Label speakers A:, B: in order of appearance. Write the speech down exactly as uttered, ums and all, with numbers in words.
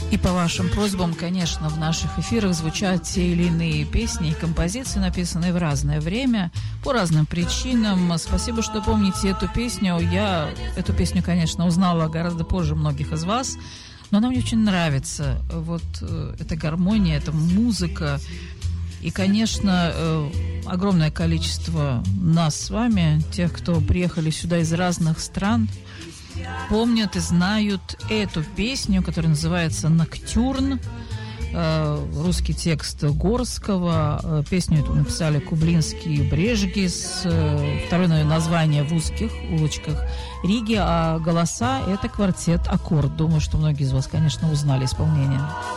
A: И по вашим просьбам, конечно, в наших эфирах звучат те или иные песни и композиции, написанные в разное время, по разным причинам. Спасибо, что помните эту песню. Я эту песню, конечно, узнала гораздо позже многих из вас, но она мне очень нравится. Вот э, эта гармония, эта музыка. И, конечно, э, огромное количество нас с вами, тех, кто приехали сюда из разных стран, помнят и знают эту песню, которая называется «Ноктюрн». Э, русский текст Горского. Э, песню эту написали Кублинский и Брежгис. Э, второе название «В узких улочках Риги». А голоса — это квартет «Аккорд». Думаю, что многие из вас, конечно, узнали исполнение.